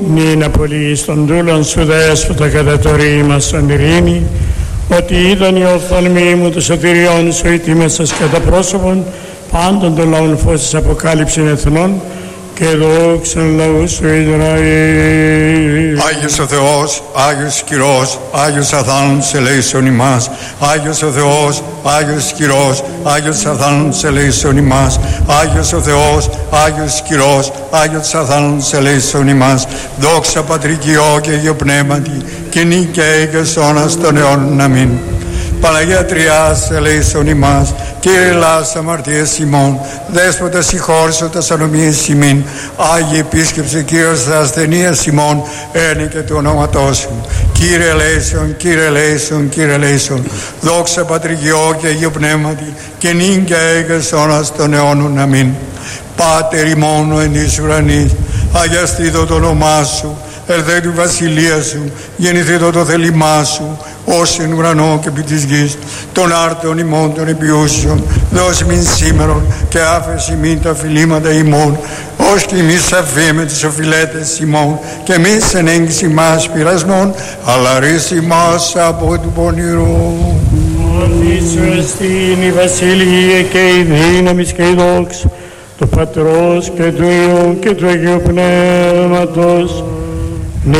νυν απολύεις των δούλων σου δέσποτα κατά το ρήμα στον ειρήνη, ότι είδαν οι οφθαλμοί μου το σωτηριών σου είτε μέσα κατά πρόσωπον πάντων των λαών φως της αποκάλυψης εθνών και δόξαν λαού σου Ισραήλ. Άγιος ο Θεός, Άγιος Κυρός, Άγιος αθάνατος ελέησον ημάς. Άγιος ο Θεός, Άγιος Κυρός, Άγιος αθάνατος ελέησον ημάς. Άγιος ο Θεός, Άγιος Κυρός, Άγιος αθάνατος ελέησον ημάς. Δόξα Πατρί και Υιό και Αγίο Πνεύματι, και νικαίοι και σώνας των αιώνων. Αμήν. Παναγία Τριάς ελέησον ημάς. Κύριε ελάς αμαρτίες ημών, Δέσποτα συγχώρησον τας ανομίες ημίν. Άγιε Επίσκεψε Κύριος τα ασθενείας ημών, ένε και του ονόματός σου. Κύριε ελέησον, Κύριε ελέησον, Κύριε ελέησον. Δόξα Πατρί και Υιό και Αγίο Πνεύματι, και νυν και αεί και σώνας των αιώνων. Αμήν. Πάτερ ημών ο εν εις ουρανής, αγιαστήτω το όνομά σου. Ερδέ του βασιλεία σου, γεννηθήτω το θέλημά σου, ως εν ουρανό και επί της γης. Των άρτων ημών των επιούσεων, δώσ' μην σήμερον και άφεση μην τα φιλήματα ημών, ως και εμείς αφήμε τις οφειλέτες ημών, και εμείς εν έγκυση μας πειρασμών, αλλά ρίση μας από του πονηρού. Ότι σου εστίν η βασιλεία και η δύναμη και η δόξα του Πατρός και του Υιού και του Αγίου Πνεύματος,